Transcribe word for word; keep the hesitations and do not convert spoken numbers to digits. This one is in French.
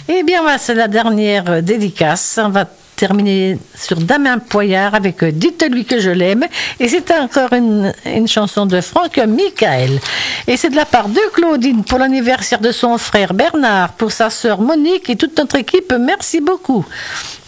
Eh bien, voilà, c'est la dernière euh, dédicace. On va terminer sur Damien Poyard avec euh, Dites-lui que je l'aime. Et c'est encore une, une chanson de Franck Michael. Et c'est de la part de Claudine pour l'anniversaire de son frère Bernard, pour sa sœur Monique et toute notre équipe. Merci beaucoup.